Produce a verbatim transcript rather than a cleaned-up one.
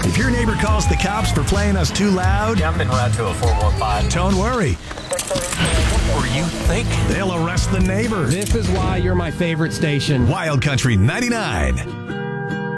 If your neighbor calls the cops for playing us too loud, Yeah, I'm en route to a four one five. don't worry. Were you thinking? They'll arrest the neighbor. This is why you're my favorite station. Wild Country ninety-nine.